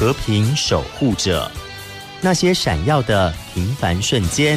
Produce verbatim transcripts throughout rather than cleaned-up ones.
和平守护者，那些闪耀的平凡瞬间。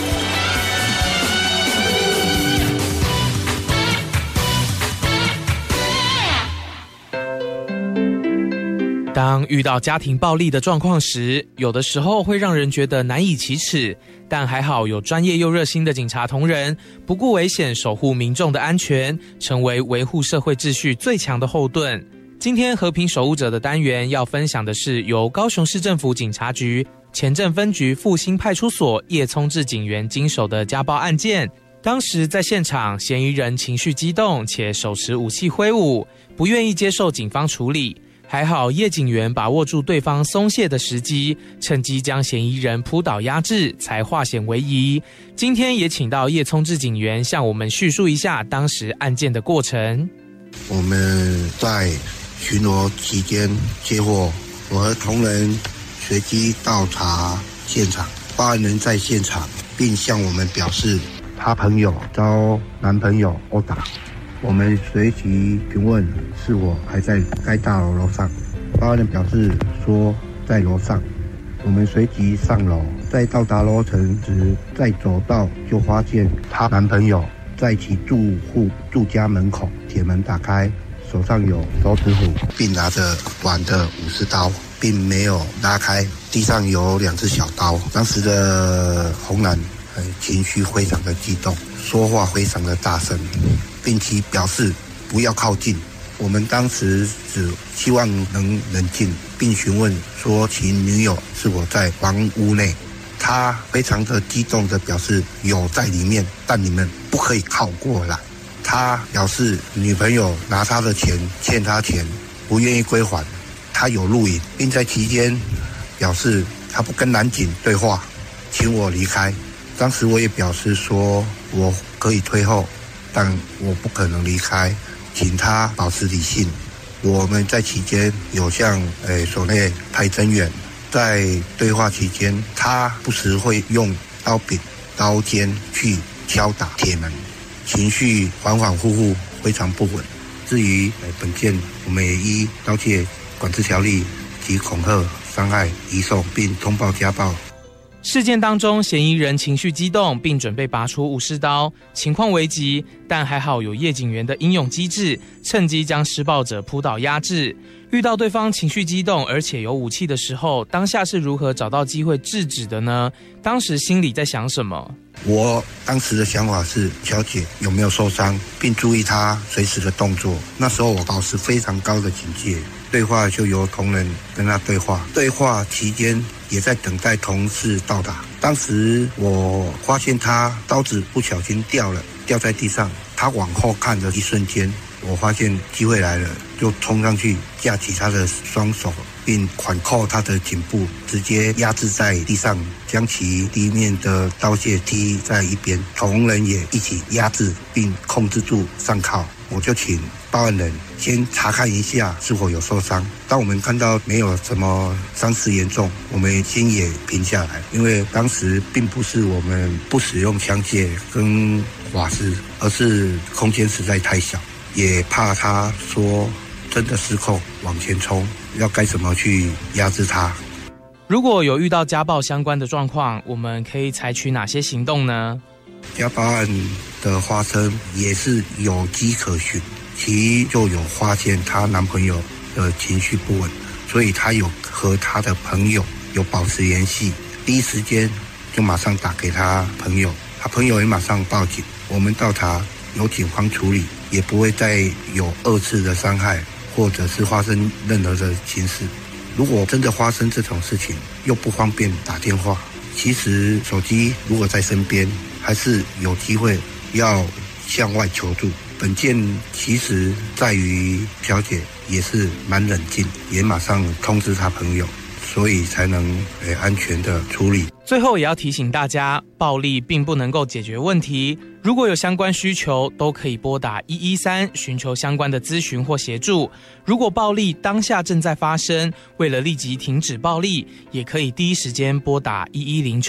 当遇到家庭暴力的状况时，有的时候会让人觉得难以启齿，但还好有专业又热心的警察同仁，不顾危险守护民众的安全，成为维护社会秩序最强的后盾。今天和平守护者的单元要分享的是由高雄市政府警察局前镇分局复兴派出所叶聪志警员经手的家暴案件。当时在现场，嫌疑人情绪激动且手持武器挥舞，不愿意接受警方处理。还好叶警员把握住对方松懈的时机，趁机将嫌疑人扑倒压制，才化险为夷。今天也请到叶聪志警员向我们叙述一下当时案件的过程。 我们在巡逻期间接获，我和同仁随机到查现场，报案人在现场，并向我们表示他朋友遭男朋友殴打。我们随即询问是否还在该大楼楼上，报案人表示说在楼上。我们随即上楼，在到达楼层时，在走道就发现她男朋友在其住户住家门口，铁门打开，手上有手指虎，并拿着短的武士刀，并没有拉开，地上有两只小刀。当时的红男情绪非常的激动，说话非常的大声，并且表示不要靠近。我们当时只希望能冷静，并询问说其女友是否在房屋内。他非常的激动的表示有在里面，但你们不可以靠过来。他表示女朋友拿他的钱，欠他钱，不愿意归还。他有录影，并在期间表示他不跟男警对话，请我离开。当时我也表示说我可以退后，但我不可能离开，请他保持理性。我们在期间有向诶所内派增援，在对话期间，他不时会用刀柄、刀尖去敲打铁门，情绪反反复复，非常不稳。至于本件，我们也依盗窃管制条例及恐吓、伤害、移送并通报家暴。 事件当中，嫌疑人情绪激动，并准备拔出武士刀，情况危急，但还好有叶警员的英勇机智，趁机将施暴者扑倒压制。遇到对方情绪激动而且有武器的时候，当下是如何找到机会制止的呢？当时心里在想什么？ 我当时的想法是小姐有没有受伤，并注意她随时的动作。那时候我保持非常高的警戒，对话就由同仁跟她对话。对话期间也在等待同事到达。当时我发现她刀子不小心掉了，掉在地上。她往后看的一瞬间，我发现机会来了，就冲上去架起她的双手，并反扣她的颈部，直接压制在地上，将其地面的刀械踢在一边。同仁也一起压制并控制住上铐。我就请报案人先查看一下是否有受伤。当我们看到没有什么伤势严重，我们心也平下来，因为当时并不是我们不使用枪械跟瓦斯，而是空间实在太小，也怕他说真的失控往前冲，要该怎么去压制他。 如果有遇到家暴相关的状况，我们可以采取哪些行动呢？ 家暴案的发生也是有迹可循，其就有发现她男朋友的情绪不稳，所以她有和她的朋友有保持联系，第一时间就马上打给她朋友，她朋友也马上报警。我们到查由警方处理，也不会再有二次的伤害，或者是发生任何的情事。如果真的发生这种事情，又不方便打电话，其实手机如果在身边，还是有机会要向外求助。本件其实在于小姐也是蛮冷静，也马上通知她朋友，所以才能呃安全的处理。 最后也要提醒大家，暴力并不能够解决问题，如果有相关需求，都可以拨打一一三寻求相关的咨询或协助。如果暴力当下正在发生，为了立即停止暴力，也可以第一时间拨打一一零求